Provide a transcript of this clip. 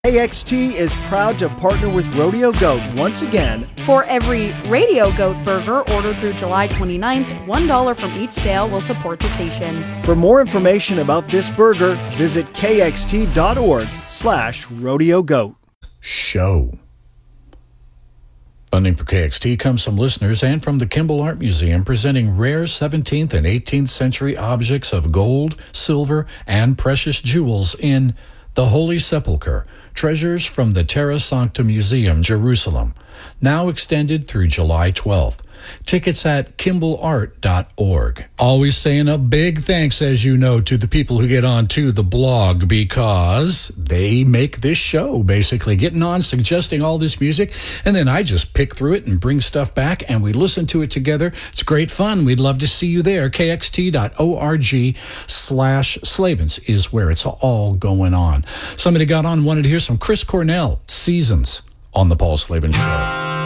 KXT is proud to partner with Rodeo Goat once again. For every Radio Goat burger ordered through July 29th, $1 from each sale will support the station. For more information about this burger, visit kxt.org/Rodeo Goat. Show. Funding for KXT comes from listeners and from the Kimball Art Museum, presenting rare 17th and 18th century objects of gold, silver, and precious jewels in The Holy Sepulchre, Treasures from the Terra Sancta Museum, Jerusalem, now extended through July 12th. Tickets at kimballart.org. Always saying a big thanks, as you know, to the people who get on to the blog, because they make this show, basically getting on, suggesting all this music, and then I just pick through it and bring stuff back, and we listen to it together. It's great fun. We'd love to see you there. kxt.org/Slavens is where it's all going on. Somebody got on, wanted to hear some Chris Cornell, Seasons, on the Paul Slavens Show.